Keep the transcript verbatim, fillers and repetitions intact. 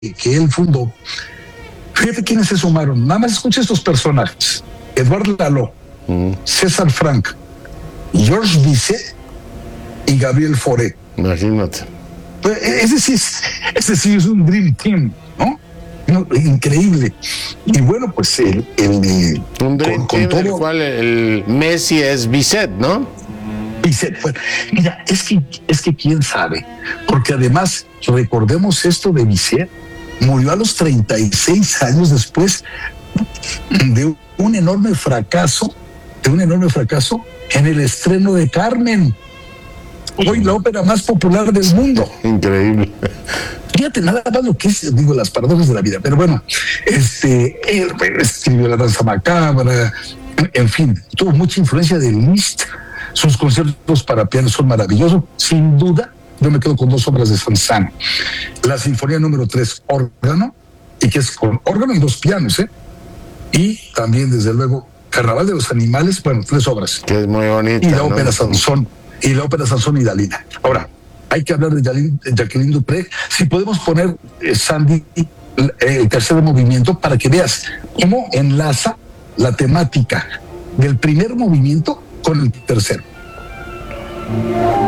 que él fundó, fíjate quiénes se sumaron. Nada más escucha estos personajes: Edouard Lalo, mm. César Franck, Georges Bizet y Gabriel Fauré. Imagínate. Pues ese sí es, ese sí es un Dream Team, ¿no? No, increíble. Y bueno, pues el, el un Dream con, Team con todo, del cual el Messi es Bizet, ¿no? Bizet, pues, mira, es que, es que quién sabe, porque además, recordemos esto de Bizet, murió a los treinta y seis años después de un enorme fracaso, de un enorme fracaso en el estreno de Carmen, hoy la ópera más popular del mundo. Increíble. Fíjate nada más lo que es, digo, las paradojas de la vida. Pero bueno, este, él escribió La Danza Macabra, en, en fin, tuvo mucha influencia del Liszt. Sus conciertos para piano son maravillosos, sin duda. Yo me quedo con dos obras de Saint-Saëns. La Sinfonía número tres, órgano, y que es con órgano y dos pianos, ¿eh? Y también, desde luego, Carnaval de los Animales, bueno, tres obras. Que es muy bonita. Y la ópera ¿no? Sansón, y la ópera Sansón y Dalila. Ahora, hay que hablar de Jacqueline, Jacqueline Dupré. Si podemos poner, eh, Sandy, eh, el tercer movimiento, para que veas cómo enlaza la temática del primer movimiento con el tercero.